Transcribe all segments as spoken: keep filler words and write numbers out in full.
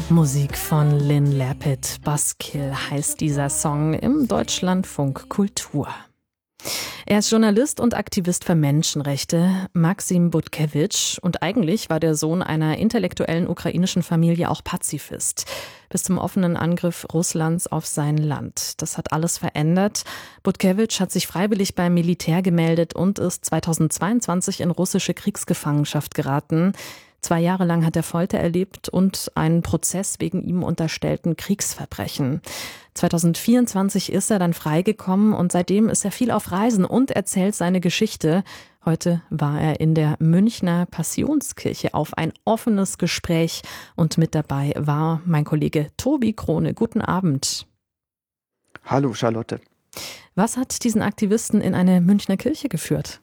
Musik von Lynn Lapid, Buzzkill heißt dieser Song im Deutschlandfunk Kultur. Er ist Journalist und Aktivist für Menschenrechte, Maxim Butkewitsch, und eigentlich war der Sohn einer intellektuellen ukrainischen Familie auch Pazifist. Bis zum offenen Angriff Russlands auf sein Land. Das hat alles verändert. Butkewitsch hat sich freiwillig beim Militär gemeldet und ist zweitausendzweiundzwanzig in russische Kriegsgefangenschaft geraten. Zwei Jahre lang hat er Folter erlebt und einen Prozess wegen ihm unterstellten Kriegsverbrechen. zweitausendvierundzwanzig ist er dann freigekommen und seitdem ist er viel auf Reisen und erzählt seine Geschichte. Heute war er in der Münchner Passionskirche auf ein offenes Gespräch und mit dabei war mein Kollege Tobi Krone. Guten Abend. Hallo Charlotte. Was hat diesen Aktivisten in eine Münchner Kirche geführt?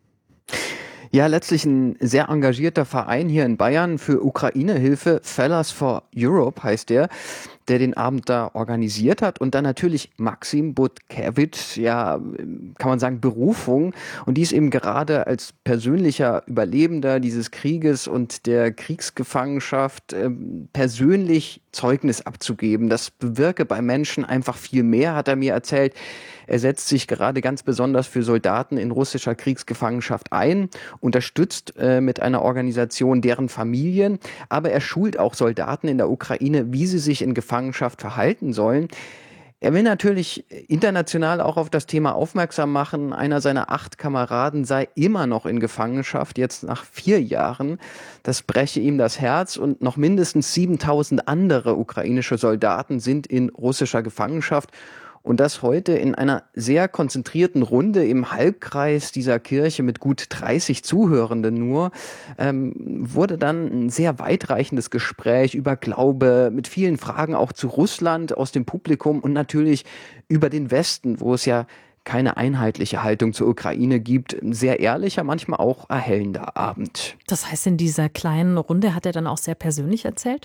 Ja, letztlich ein sehr engagierter Verein hier in Bayern für Ukraine-Hilfe, Fellas for Europe heißt der, der den Abend da organisiert hat. Und dann natürlich Maxim Butkewitsch, ja, kann man sagen, Berufung. Und die ist eben gerade als persönlicher Überlebender dieses Krieges und der Kriegsgefangenschaft äh, persönlich Zeugnis abzugeben. Das bewirke bei Menschen einfach viel mehr, hat er mir erzählt. Er setzt sich gerade ganz besonders für Soldaten in russischer Kriegsgefangenschaft ein, unterstützt äh, mit einer Organisation deren Familien, aber er schult auch Soldaten in der Ukraine, wie sie sich in Gefangenschaft verhalten sollen. Er will natürlich international auch auf das Thema aufmerksam machen. Einer seiner acht Kameraden sei immer noch in Gefangenschaft, jetzt nach vier Jahren. Das breche ihm das Herz und noch mindestens siebentausend andere ukrainische Soldaten sind in russischer Gefangenschaft. Und das heute in einer sehr konzentrierten Runde im Halbkreis dieser Kirche mit gut dreißig Zuhörenden nur, ähm, wurde dann ein sehr weitreichendes Gespräch über Glaube, mit vielen Fragen auch zu Russland aus dem Publikum und natürlich über den Westen, wo es ja keine einheitliche Haltung zur Ukraine gibt. Ein sehr ehrlicher, manchmal auch erhellender Abend. Das heißt, in dieser kleinen Runde hat er dann auch sehr persönlich erzählt?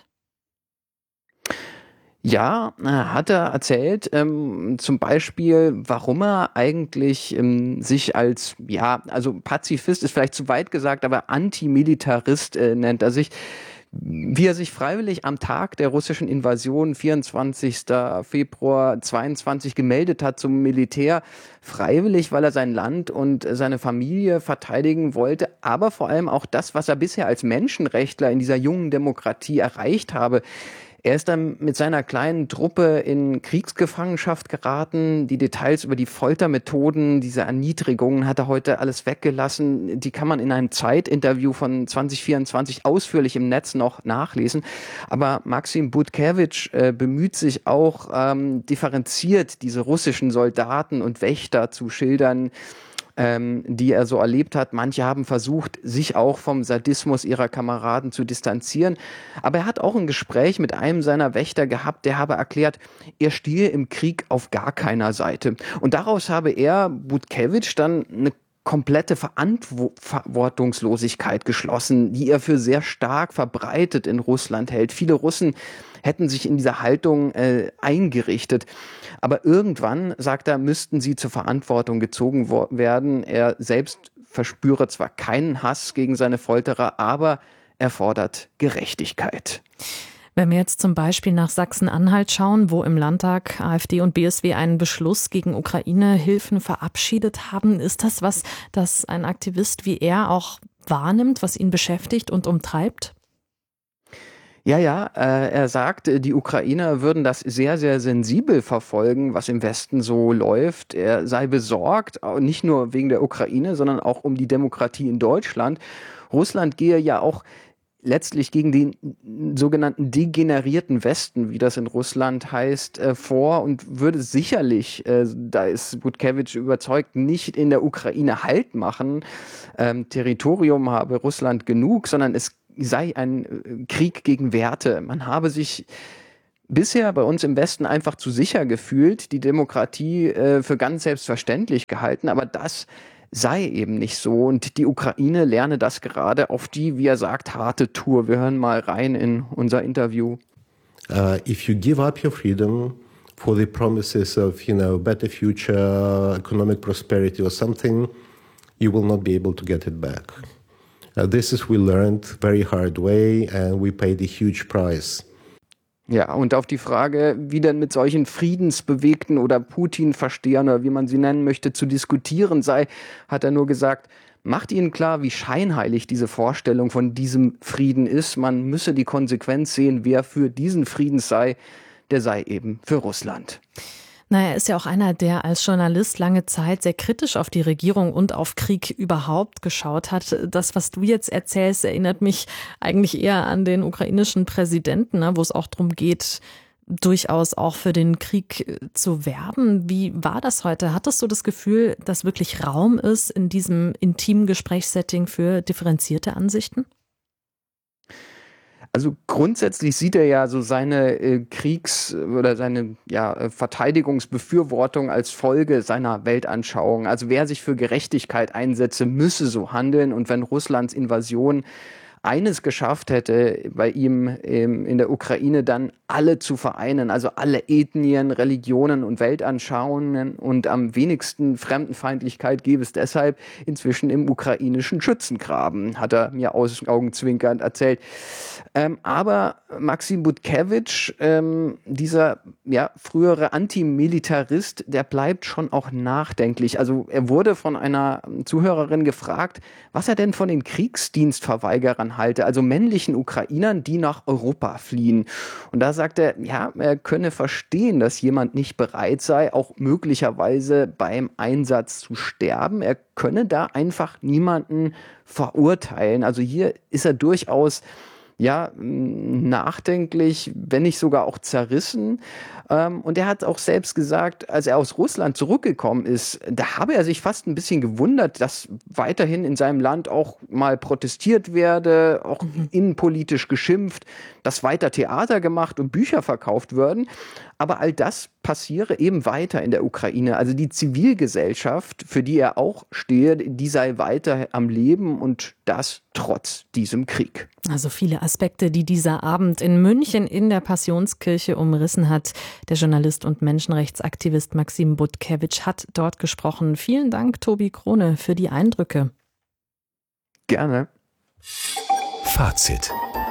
Ja, hat er erzählt, ähm, zum Beispiel, warum er eigentlich ähm, sich als, ja, also Pazifist ist vielleicht zu weit gesagt, aber Antimilitarist äh, nennt er sich. Wie er sich freiwillig am Tag der russischen Invasion, vierundzwanzigster Februar zweiundzwanzig, gemeldet hat zum Militär. Freiwillig, weil er sein Land und seine Familie verteidigen wollte, aber vor allem auch das, was er bisher als Menschenrechtler in dieser jungen Demokratie erreicht habe. Er ist dann mit seiner kleinen Truppe in Kriegsgefangenschaft geraten. Die Details über die Foltermethoden, diese Erniedrigungen hat er heute alles weggelassen. Die kann man in einem Zeitinterview von zwanzig vierundzwanzig ausführlich im Netz noch nachlesen. Aber Maxim Butkewitsch äh, bemüht sich auch, ähm, differenziert diese russischen Soldaten und Wächter zu schildern, Ähm, die er so erlebt hat. Manche haben versucht, sich auch vom Sadismus ihrer Kameraden zu distanzieren. Aber er hat auch ein Gespräch mit einem seiner Wächter gehabt, der habe erklärt, er stehe im Krieg auf gar keiner Seite. Und daraus habe er, Butkewitsch, dann eine komplette Verantwortungslosigkeit geschlossen, die er für sehr stark verbreitet in Russland hält. Viele Russen hätten sich in dieser Haltung äh, eingerichtet. Aber irgendwann, sagt er, müssten sie zur Verantwortung gezogen wo- werden. Er selbst verspüre zwar keinen Hass gegen seine Folterer, aber er fordert Gerechtigkeit. Wenn wir jetzt zum Beispiel nach Sachsen-Anhalt schauen, wo im Landtag AfD und B S W einen Beschluss gegen Ukraine-Hilfen verabschiedet haben, ist das was, das ein Aktivist wie er auch wahrnimmt, was ihn beschäftigt und umtreibt? Ja, ja, äh, er sagt, äh, die Ukrainer würden das sehr, sehr sensibel verfolgen, was im Westen so läuft. Er sei besorgt, auch nicht nur wegen der Ukraine, sondern auch um die Demokratie in Deutschland. Russland gehe ja auch letztlich gegen den sogenannten degenerierten Westen, wie das in Russland heißt, äh, vor und würde sicherlich, äh, da ist Butkewitsch überzeugt, nicht in der Ukraine Halt machen. Ähm, Territorium habe Russland genug, sondern es sei ein äh, Krieg gegen Werte. Man habe sich bisher bei uns im Westen einfach zu sicher gefühlt, die Demokratie äh, für ganz selbstverständlich gehalten, aber das sei eben nicht so. Und die Ukraine lerne das gerade auf die, wie er sagt, harte Tour. Wir hören mal rein in unser Interview. Uh, if you give up your freedom for the promises of, you know, better future, economic prosperity or something, you will not be able to get it back. Uh, this is we learned very hard way and we paid a huge price. Ja, und auf die Frage, wie denn mit solchen Friedensbewegten oder Putin-Verstehern oder wie man sie nennen möchte, zu diskutieren sei, hat er nur gesagt, macht Ihnen klar, wie scheinheilig diese Vorstellung von diesem Frieden ist. Man müsse die Konsequenz sehen, wer für diesen Frieden sei, der sei eben für Russland. Na, er ist ja auch einer, der als Journalist lange Zeit sehr kritisch auf die Regierung und auf Krieg überhaupt geschaut hat. Das, was du jetzt erzählst, erinnert mich eigentlich eher an den ukrainischen Präsidenten, ne, wo es auch darum geht, durchaus auch für den Krieg zu werben. Wie war das heute? Hattest du das Gefühl, dass wirklich Raum ist in diesem intimen Gesprächssetting für differenzierte Ansichten? Also grundsätzlich sieht er ja so seine äh, Kriegs- oder seine ja, Verteidigungsbefürwortung als Folge seiner Weltanschauung. Also wer sich für Gerechtigkeit einsetze, müsse so handeln. Und wenn Russlands Invasion eines geschafft hätte, bei ihm ähm, in der Ukraine dann alle zu vereinen, also alle Ethnien, Religionen und Weltanschauungen, und am wenigsten Fremdenfeindlichkeit gäbe es deshalb inzwischen im ukrainischen Schützengraben, hat er mir augenzwinkernd erzählt. Ähm, aber Maxim Butkewitsch, ähm, dieser ja, frühere Antimilitarist, der bleibt schon auch nachdenklich. Also er wurde von einer Zuhörerin gefragt, was er denn von den Kriegsdienstverweigerern halte, also männlichen Ukrainern, die nach Europa fliehen. Und da sagt er, ja, er könne verstehen, dass jemand nicht bereit sei, auch möglicherweise beim Einsatz zu sterben. Er könne da einfach niemanden verurteilen. Also hier ist er durchaus ja, nachdenklich, wenn nicht sogar auch zerrissen. Und er hat auch selbst gesagt, als er aus Russland zurückgekommen ist, da habe er sich fast ein bisschen gewundert, dass weiterhin in seinem Land auch mal protestiert werde, auch mhm. innenpolitisch geschimpft, dass weiter Theater gemacht und Bücher verkauft würden. Aber all das passiere eben weiter in der Ukraine. Also die Zivilgesellschaft, für die er auch stehe, die sei weiter am Leben, und das trotz diesem Krieg. Also viele Aspekte, die dieser Abend in München in der Passionskirche umrissen hat. Der Journalist und Menschenrechtsaktivist Maxim Butkewitsch hat dort gesprochen. Vielen Dank, Tobi Krone, für die Eindrücke. Gerne. Fazit.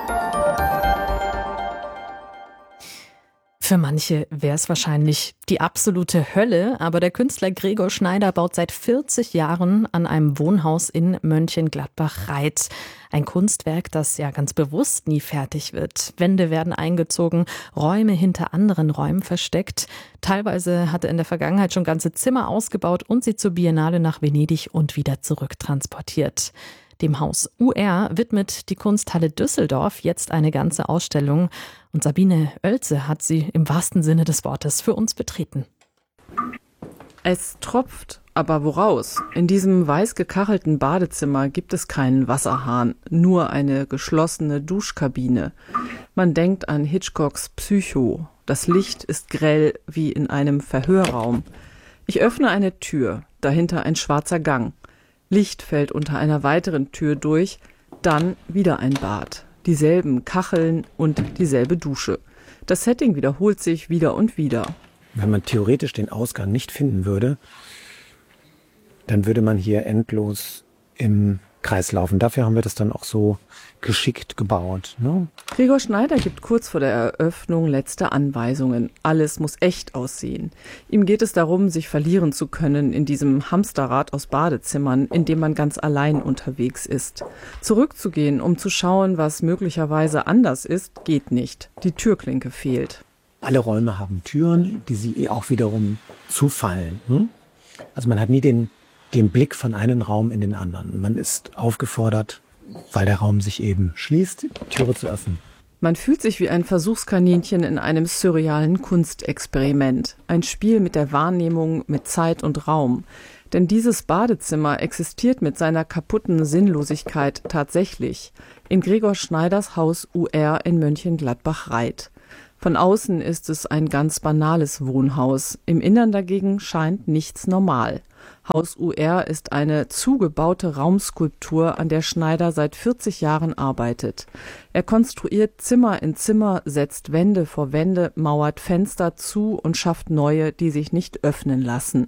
Für manche wäre es wahrscheinlich die absolute Hölle, aber der Künstler Gregor Schneider baut seit vierzig Jahren an einem Wohnhaus in Mönchengladbach-Reit. Ein Kunstwerk, das ja ganz bewusst nie fertig wird. Wände werden eingezogen, Räume hinter anderen Räumen versteckt. Teilweise hat er in der Vergangenheit schon ganze Zimmer ausgebaut und sie zur Biennale nach Venedig und wieder zurücktransportiert. Dem Haus U R widmet die Kunsthalle Düsseldorf jetzt eine ganze Ausstellung. Und Sabine Oelze hat sie im wahrsten Sinne des Wortes für uns betreten. Es tropft, aber woraus? In diesem weiß gekachelten Badezimmer gibt es keinen Wasserhahn, nur eine geschlossene Duschkabine. Man denkt an Hitchcocks Psycho. Das Licht ist grell wie in einem Verhörraum. Ich öffne eine Tür, dahinter ein schwarzer Gang. Licht fällt unter einer weiteren Tür durch, dann wieder ein Bad. Dieselben Kacheln und dieselbe Dusche. Das Setting wiederholt sich wieder und wieder. Wenn man theoretisch den Ausgang nicht finden würde, dann würde man hier endlos im Kreis laufen. Dafür haben wir das dann auch so geschickt gebaut. Ne? Gregor Schneider gibt kurz vor der Eröffnung letzte Anweisungen. Alles muss echt aussehen. Ihm geht es darum, sich verlieren zu können in diesem Hamsterrad aus Badezimmern, in dem man ganz allein unterwegs ist. Zurückzugehen, um zu schauen, was möglicherweise anders ist, geht nicht. Die Türklinke fehlt. Alle Räume haben Türen, die sie auch wiederum zufallen. Hm? Also man hat nie den den Blick von einem Raum in den anderen. Man ist aufgefordert, weil der Raum sich eben schließt, die Türe zu öffnen. Man fühlt sich wie ein Versuchskaninchen in einem surrealen Kunstexperiment. Ein Spiel mit der Wahrnehmung, mit Zeit und Raum. Denn dieses Badezimmer existiert mit seiner kaputten Sinnlosigkeit tatsächlich. In Gregor Schneiders Haus U R in Mönchengladbach-Reit. Von außen ist es ein ganz banales Wohnhaus. Im Innern dagegen scheint nichts normal. Haus U R ist eine zugebaute Raumskulptur, an der Schneider seit vierzig Jahren arbeitet. Er konstruiert Zimmer in Zimmer, setzt Wände vor Wände, mauert Fenster zu und schafft neue, die sich nicht öffnen lassen.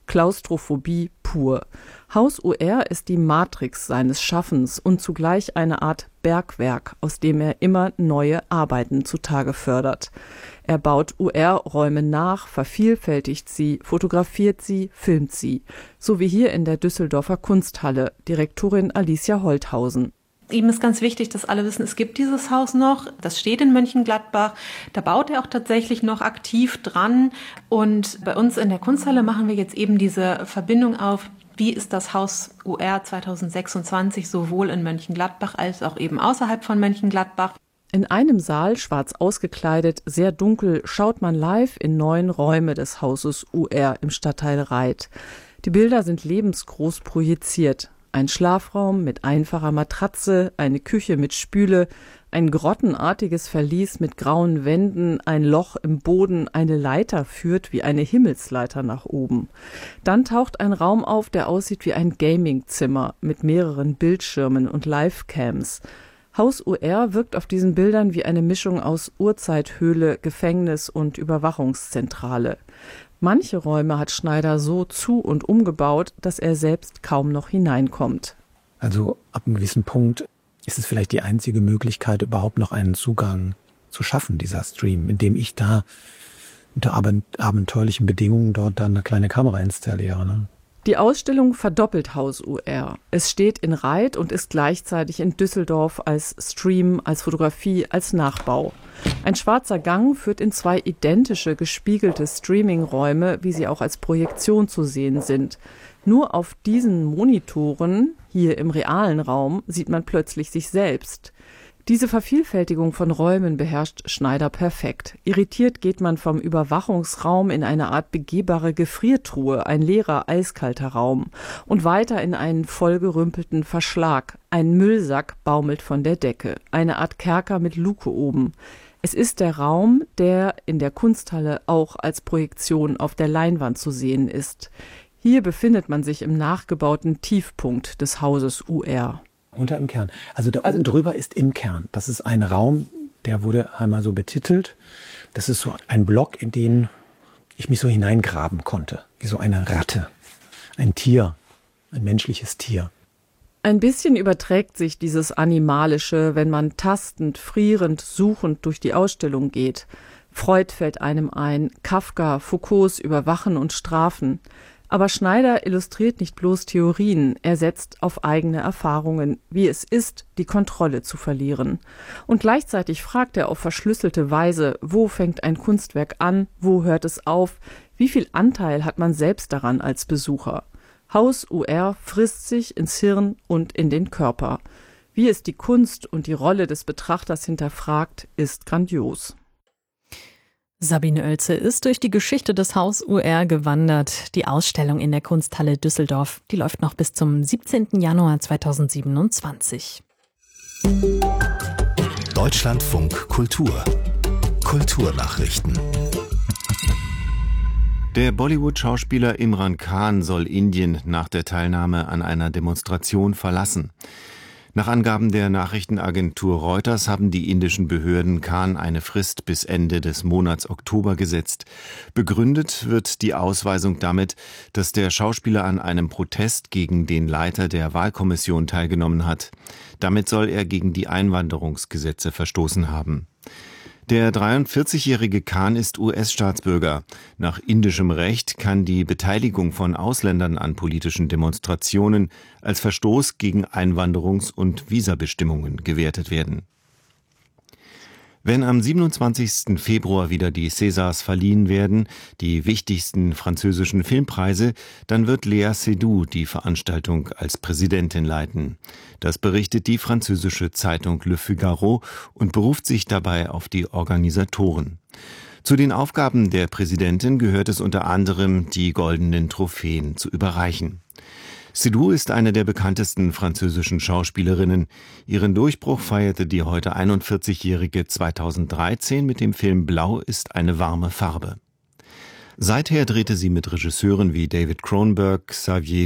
Klaustrophobie pur. Haus U R ist die Matrix seines Schaffens und zugleich eine Art Bergwerk, aus dem er immer neue Arbeiten zutage fördert. Er baut U R-Räume nach, vervielfältigt sie, fotografiert sie, filmt sie. So wie hier in der Düsseldorfer Kunsthalle, Direktorin Alicia Holthausen. Ihm ist ganz wichtig, dass alle wissen, es gibt dieses Haus noch. Das steht in Mönchengladbach. Da baut er auch tatsächlich noch aktiv dran. Und bei uns in der Kunsthalle machen wir jetzt eben diese Verbindung auf. Wie ist das Haus U R zwanzig sechsundzwanzig sowohl in Mönchengladbach als auch eben außerhalb von Mönchengladbach? In einem Saal, schwarz ausgekleidet, sehr dunkel, schaut man live in neun Räume des Hauses U R im Stadtteil Reit. Die Bilder sind lebensgroß projiziert. Ein Schlafraum mit einfacher Matratze, eine Küche mit Spüle, ein grottenartiges Verlies mit grauen Wänden, ein Loch im Boden, eine Leiter führt wie eine Himmelsleiter nach oben. Dann taucht ein Raum auf, der aussieht wie ein Gamingzimmer mit mehreren Bildschirmen und Livecams. Haus U R wirkt auf diesen Bildern wie eine Mischung aus Urzeithöhle, Gefängnis und Überwachungszentrale. Manche Räume hat Schneider so zu- und umgebaut, dass er selbst kaum noch hineinkommt. Also ab einem gewissen Punkt ist es vielleicht die einzige Möglichkeit, überhaupt noch einen Zugang zu schaffen, dieser Stream, indem ich da unter abenteuerlichen Bedingungen dort dann eine kleine Kamera installiere. Ne? Die Ausstellung verdoppelt Haus U R. Es steht in Reit und ist gleichzeitig in Düsseldorf als Stream, als Fotografie, als Nachbau. Ein schwarzer Gang führt in zwei identische, gespiegelte Streaming-Räume, wie sie auch als Projektion zu sehen sind. Nur auf diesen Monitoren, hier im realen Raum, sieht man plötzlich sich selbst. Diese Vervielfältigung von Räumen beherrscht Schneider perfekt. Irritiert geht man vom Überwachungsraum in eine Art begehbare Gefriertruhe, ein leerer, eiskalter Raum, und weiter in einen vollgerümpelten Verschlag. Ein Müllsack baumelt von der Decke, eine Art Kerker mit Luke oben. Es ist der Raum, der in der Kunsthalle auch als Projektion auf der Leinwand zu sehen ist. Hier befindet man sich im nachgebauten Tiefpunkt des Hauses U R. Unter im Kern. Also da oben drüber ist im Kern. Das ist ein Raum, der wurde einmal so betitelt. Das ist so ein Block, in den ich mich so hineingraben konnte. Wie so eine Ratte. Ein Tier. Ein menschliches Tier. Ein bisschen überträgt sich dieses Animalische, wenn man tastend, frierend, suchend durch die Ausstellung geht. Freud fällt einem ein, Kafka, Foucaults Überwachen und Strafen. Aber Schneider illustriert nicht bloß Theorien, er setzt auf eigene Erfahrungen, wie es ist, die Kontrolle zu verlieren. Und gleichzeitig fragt er auf verschlüsselte Weise, wo fängt ein Kunstwerk an, wo hört es auf, wie viel Anteil hat man selbst daran als Besucher. Haus U R frisst sich ins Hirn und in den Körper. Wie es die Kunst und die Rolle des Betrachters hinterfragt, ist grandios. Sabine Oelze ist durch die Geschichte des Haus U R gewandert. Die Ausstellung in der Kunsthalle Düsseldorf, die läuft noch bis zum siebzehnten Januar zweitausendsiebenundzwanzig. Deutschlandfunk Kultur. Kulturnachrichten. Der Bollywood-Schauspieler Imran Khan soll Indien nach der Teilnahme an einer Demonstration verlassen. Nach Angaben der Nachrichtenagentur Reuters haben die indischen Behörden Khan eine Frist bis Ende des Monats Oktober gesetzt. Begründet wird die Ausweisung damit, dass der Schauspieler an einem Protest gegen den Leiter der Wahlkommission teilgenommen hat. Damit soll er gegen die Einwanderungsgesetze verstoßen haben. Der dreiundvierzigjährige Khan ist U S-Staatsbürger. Nach indischem Recht kann die Beteiligung von Ausländern an politischen Demonstrationen als Verstoß gegen Einwanderungs- und Visabestimmungen gewertet werden. Wenn am siebenundzwanzigsten Februar wieder die Césars verliehen werden, die wichtigsten französischen Filmpreise, dann wird Léa Seydoux die Veranstaltung als Präsidentin leiten. Das berichtet die französische Zeitung Le Figaro und beruft sich dabei auf die Organisatoren. Zu den Aufgaben der Präsidentin gehört es unter anderem, die goldenen Trophäen zu überreichen. Seydoux ist eine der bekanntesten französischen Schauspielerinnen. Ihren Durchbruch feierte die heute einundvierzigjährige zweitausenddreizehn mit dem Film Blau ist eine warme Farbe. Seither drehte sie mit Regisseuren wie David Cronenberg, Xavier